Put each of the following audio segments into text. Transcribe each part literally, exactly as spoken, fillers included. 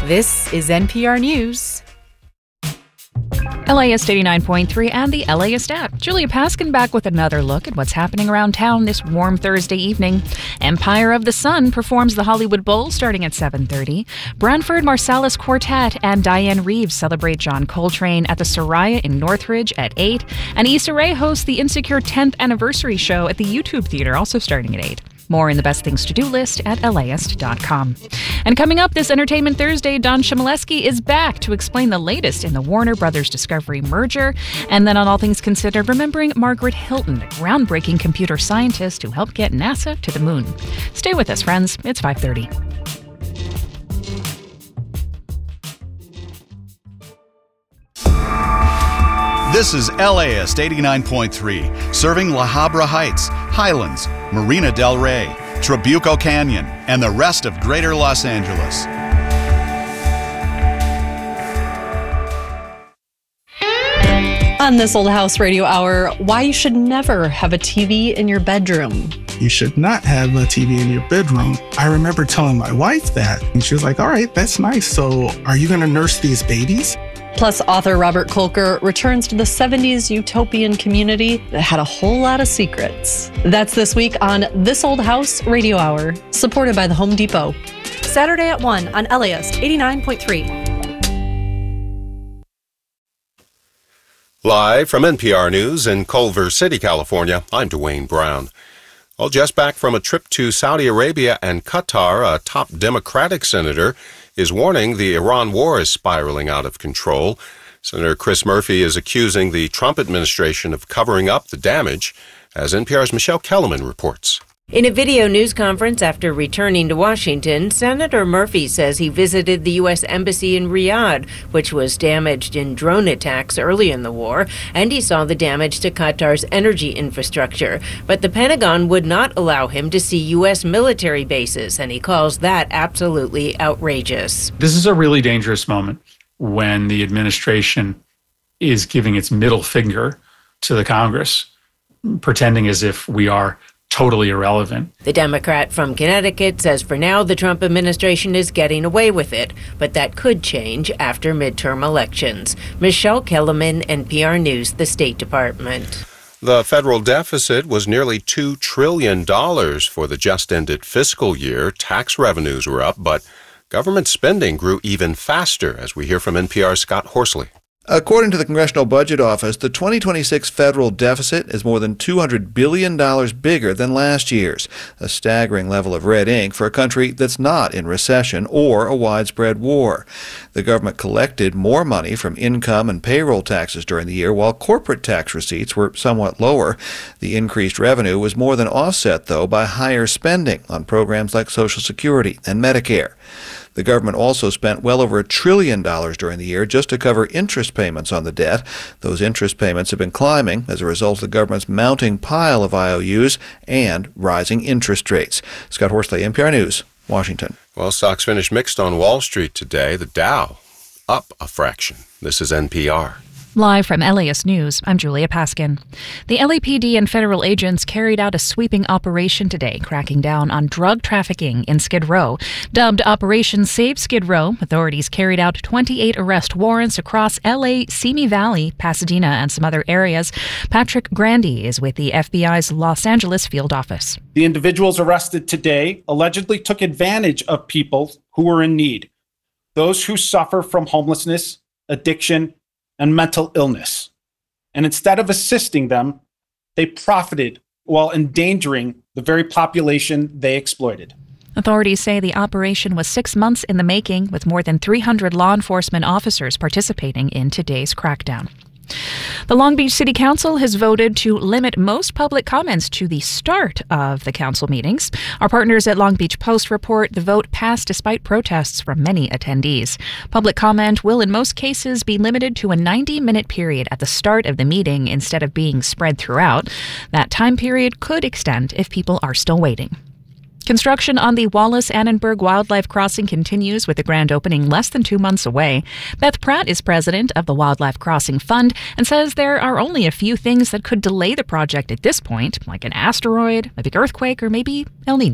This is N P R News. L A S eighty-nine point three and the LAist app. Julia Paskin back with another look at what's happening around town this warm Thursday evening. Empire of the Sun performs the Hollywood Bowl starting at seven thirty. Branford Marsalis Quartet and Diane Reeves celebrate John Coltrane at the Soraya in Northridge at eight. And Issa Rae hosts the Insecure tenth anniversary show at the YouTube Theater, also starting at eight. More in the best things to do list at L A ist dot com. And coming up this Entertainment Thursday, Don Chmielewski is back to explain the latest in the Warner Brothers Discovery merger. And then on All Things Considered, remembering Margaret Hilton, the groundbreaking computer scientist who helped get NASA to the moon. Stay with us, friends. It's five thirty. This is LAist eighty-nine point three, serving La Habra Heights, Highlands, Marina del Rey, Trabuco Canyon, and the rest of Greater Los Angeles. On This Old House Radio Hour, why you should never have a T V in your bedroom. You should not have a T V in your bedroom. I remember telling my wife that, and she was like, all right, that's nice. So are you going to nurse these babies? Plus, author Robert Kolker returns to the seventies utopian community that had a whole lot of secrets. That's this week on This Old House Radio Hour, supported by the Home Depot. Saturday at one on LAist eighty-nine point three. Live from N P R News in Culver City, California, I'm Dwayne Brown. Well, just back from a trip to Saudi Arabia and Qatar, a top Democratic senator is warning the Iran war is spiraling out of control. Senator Chris Murphy is accusing the Trump administration of covering up the damage, as N P R's Michelle Kellerman reports. In a video news conference after returning to Washington, Senator Murphy says he visited the U S Embassy in Riyadh, which was damaged in drone attacks early in the war, and he saw the damage to Qatar's energy infrastructure. But the Pentagon would not allow him to see U S military bases, and he calls that absolutely outrageous. This is a really dangerous moment when the administration is giving its middle finger to the Congress, pretending as if we are totally irrelevant. The Democrat from Connecticut says for now the Trump administration is getting away with it, but that could change after midterm elections. Michelle Kellerman, N P R News, the State Department. The federal deficit was nearly two trillion dollars for the just-ended fiscal year. Tax revenues were up, but government spending grew even faster, as we hear from N P R's Scott Horsley. According to the Congressional Budget Office, the twenty twenty-six federal deficit is more than two hundred billion dollars bigger than last year's, a staggering level of red ink for a country that's not in recession or a widespread war. The government collected more money from income and payroll taxes during the year, while corporate tax receipts were somewhat lower. The increased revenue was more than offset, though, by higher spending on programs like Social Security and Medicare. The government also spent well over a trillion dollars during the year just to cover interest payments on the debt. Those interest payments have been climbing as a result of the government's mounting pile of I O Us and rising interest rates. Scott Horsley, N P R News, Washington. Well, stocks finished mixed on Wall Street today. The Dow up a fraction. This is N P R. Live from LAist News, I'm Julia Paskin. The L A P D and federal agents carried out a sweeping operation today, cracking down on drug trafficking in Skid Row. Dubbed Operation Save Skid Row, authorities carried out twenty-eight arrest warrants across L A, Simi Valley, Pasadena, and some other areas. Patrick Grandy is with the F B I's Los Angeles field office. The individuals arrested today allegedly took advantage of people who were in need, those who suffer from homelessness, addiction, and mental illness. And instead of assisting them, they profited while endangering the very population they exploited. Authorities say the operation was six months in the making, with more than three hundred law enforcement officers participating in today's crackdown. The Long Beach City Council has voted to limit most public comments to the start of the council meetings. Our partners at Long Beach Post report the vote passed despite protests from many attendees. Public comment will in most cases be limited to a ninety-minute period at the start of the meeting instead of being spread throughout. That time period could extend if people are still waiting. Construction on the Wallace-Annenberg Wildlife Crossing continues, with the grand opening less than two months away. Beth Pratt is president of the Wildlife Crossing Fund and says there are only a few things that could delay the project at this point, like an asteroid, a big earthquake, or maybe El Nino.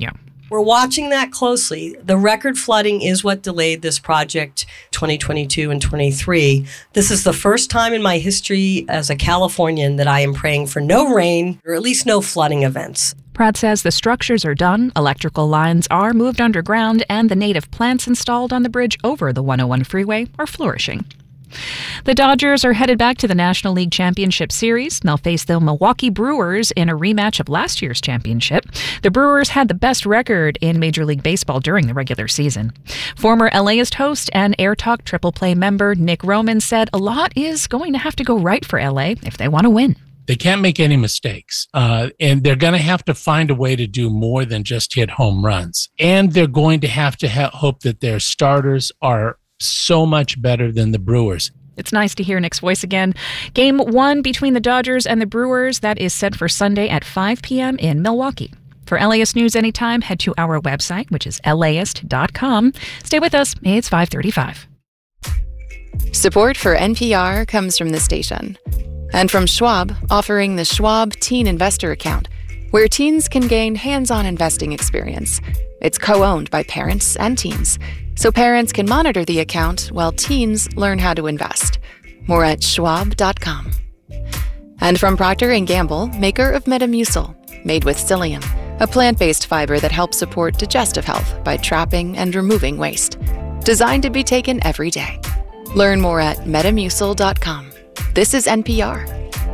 We're watching that closely. The record flooding is what delayed this project twenty twenty-two and twenty-three. This is the first time in my history as a Californian that I am praying for no rain, or at least no flooding events. Pratt says the structures are done, electrical lines are moved underground, and the native plants installed on the bridge over the one oh one freeway are flourishing. The Dodgers are headed back to the National League Championship Series. They'll face the Milwaukee Brewers in a rematch of last year's championship. The Brewers had the best record in Major League Baseball during the regular season. Former LAist host and Air Talk Triple Play member Nick Roman said a lot is going to have to go right for L A if they want to win. They can't make any mistakes, uh, and they're going to have to find a way to do more than just hit home runs. And they're going to have to ha- hope that their starters are so much better than the Brewers. It's nice to hear Nick's voice again. Game one between the Dodgers and the Brewers, that is set for Sunday at five p.m. in Milwaukee. For LAist News Anytime, head to our website, which is laist dot com. Stay with us. It's five thirty-five. Support for N P R comes from the station. And from Schwab, offering the Schwab Teen Investor Account, where teens can gain hands-on investing experience. It's co-owned by parents and teens, so parents can monitor the account while teens learn how to invest. More at schwab dot com. And from Procter and Gamble, maker of Metamucil, made with psyllium, a plant-based fiber that helps support digestive health by trapping and removing waste. Designed to be taken every day. Learn more at metamucil dot com. This is N P R.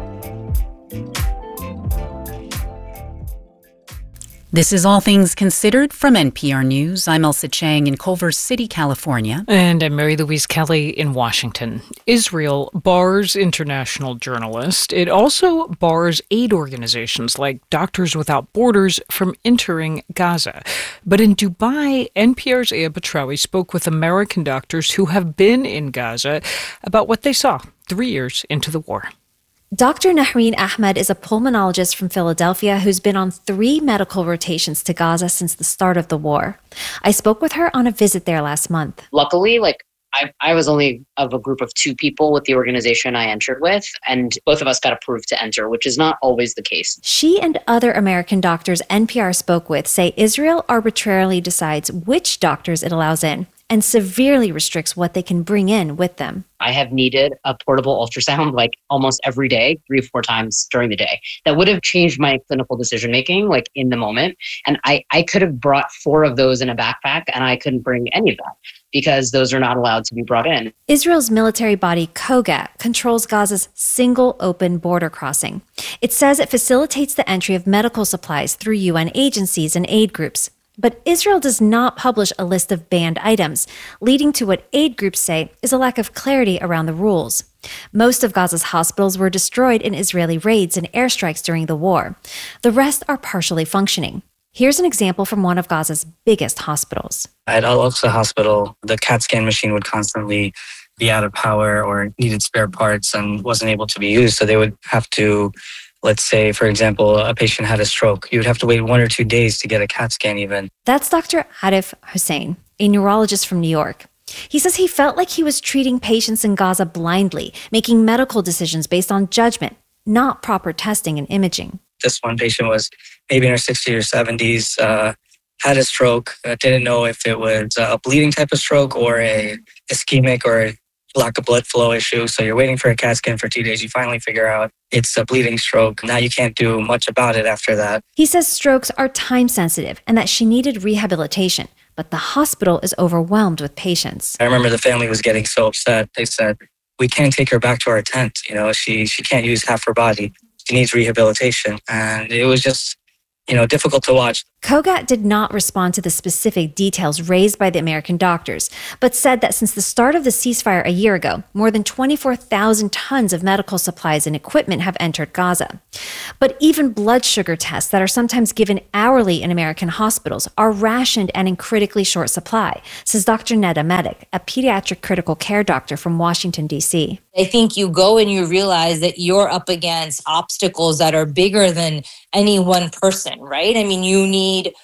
This is All Things Considered from N P R News. I'm Elsa Chang in Culver City, California. And I'm Mary Louise Kelly in Washington. Israel bars international journalists. It also bars aid organizations like Doctors Without Borders from entering Gaza. But in Dubai, N P R's Aya Batrawi spoke with American doctors who have been in Gaza about what they saw three years into the war. Doctor Nahreen Ahmed is a pulmonologist from Philadelphia who's been on three medical rotations to Gaza since the start of the war. I spoke with her on a visit there last month. Luckily, like I, I was only of a group of two people with the organization I entered with, and both of us got approved to enter, which is not always the case. She and other American doctors N P R spoke with say Israel arbitrarily decides which doctors it allows in and severely restricts what they can bring in with them. I have needed a portable ultrasound like almost every day, three or four times during the day. That would have changed my clinical decision-making like in the moment. And I, I could have brought four of those in a backpack and I couldn't bring any of that because those are not allowed to be brought in. Israel's military body, Kogat, controls Gaza's single open border crossing. It says it facilitates the entry of medical supplies through U N agencies and aid groups. But Israel does not publish a list of banned items, leading to what aid groups say is a lack of clarity around the rules. Most of Gaza's hospitals were destroyed in Israeli raids and airstrikes during the war. The rest are partially functioning. Here's an example from one of Gaza's biggest hospitals. At Al-Aqsa Hospital, the CAT scan machine would constantly be out of power or needed spare parts and wasn't able to be used, so they would have to Let's say, for example, a patient had a stroke. You would have to wait one or two days to get a CAT scan even. That's Doctor Arif Hussein, a neurologist from New York. He says he felt like he was treating patients in Gaza blindly, making medical decisions based on judgment, not proper testing and imaging. This one patient was maybe in her sixties or seventies, uh, had a stroke, uh, didn't know if it was a bleeding type of stroke or a ischemic or a lack of blood flow issue. So you're waiting for a CAT scan for two days. You finally figure out it's a bleeding stroke. Now you can't do much about it after that. He says strokes are time sensitive and that she needed rehabilitation, but the hospital is overwhelmed with patients. I remember the family was getting so upset. They said, we can't take her back to our tent. You know, she, she can't use half her body. She needs rehabilitation. And it was just, you know, difficult to watch. Kogat did not respond to the specific details raised by the American doctors, but said that since the start of the ceasefire a year ago, more than twenty-four thousand tons of medical supplies and equipment have entered Gaza. But even blood sugar tests that are sometimes given hourly in American hospitals are rationed and in critically short supply, says Doctor Neda Medic, a pediatric critical care doctor from Washington, D C. I think you go and you realize that you're up against obstacles that are bigger than any one person, right? I mean, you need